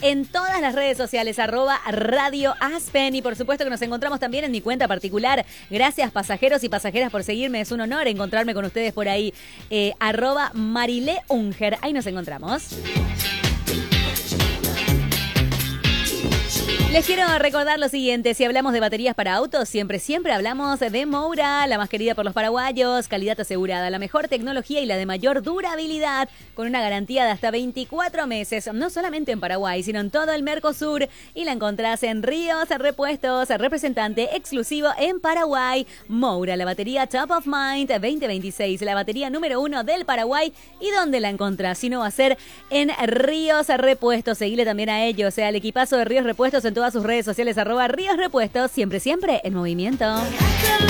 en todas las redes sociales, @Radio Aspen. Y por supuesto que nos encontramos también en mi cuenta particular. Gracias, pasajeros y pasajeras, por seguirme. Es un honor encontrarme con ustedes por ahí. @MarileUnger. Ahí nos encontramos. Les quiero recordar lo siguiente, si hablamos de baterías para autos, siempre hablamos de Moura, la más querida por los paraguayos, calidad asegurada, la mejor tecnología y la de mayor durabilidad, con una garantía de hasta 24 meses, no solamente en Paraguay, sino en todo el Mercosur, y la encontrás en Ríos Repuestos, representante exclusivo en Paraguay. Moura, la batería Top of Mind 2026, la batería número 1 del Paraguay. ¿Y dónde la encontrás? Si no va a ser en Ríos Repuestos. Seguile también a ellos, al equipazo de Ríos Repuestos en todas sus redes sociales, @Ríos Repuestos, siempre en movimiento.